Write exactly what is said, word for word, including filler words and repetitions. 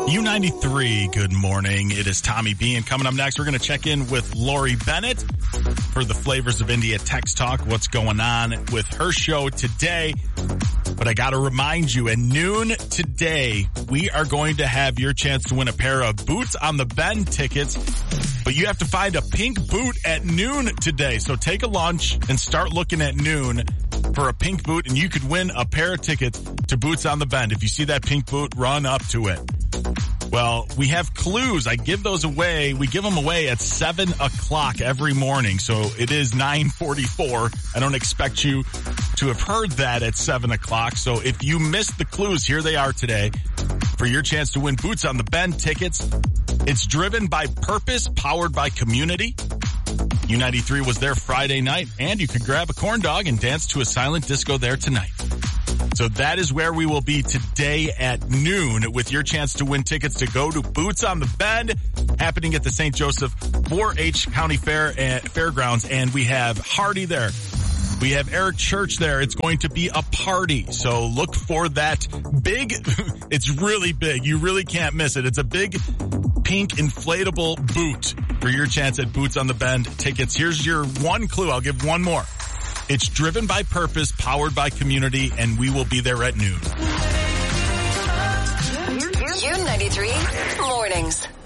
U ninety-three, good morning. It is Tommy B. And coming up next, we're going to check in with Lori Bennett for the Flavors of India Text Talk. What's going on with her show today? But I got to remind you, at noon today, we are going to have your chance to win a pair of Boots on the Bend tickets. But you have to find a pink boot at noon today. So take a lunch and start looking at noon for a pink boot, and you could win a pair of tickets to Boots on the Bend. If you see that pink boot, run up to it. Well, we have clues. I give those away. We give them away at seven o'clock every morning. So it is nine forty-four. I don't expect you to have heard that at seven o'clock. So if you missed the clues, here they are today for your chance to win Boots on the Bend tickets. It's driven by purpose, powered by community. U ninety-three was there Friday night, and you could grab a corn dog and dance to a silent disco there tonight. So that is where we will be today at noon with your chance to win tickets to go to Boots on the Bend, happening at the Saint Joseph four H County Fair and Fairgrounds. And we have Hardy there. We have Eric Church there. It's going to be a party. So look for that big, it's really big. You really can't miss it. It's a big pink inflatable boot for your chance at Boots on the Bend tickets. Here's your one clue. I'll give one more. It's driven by purpose, powered by community, and we will be there at noon. U ninety-three Mornings.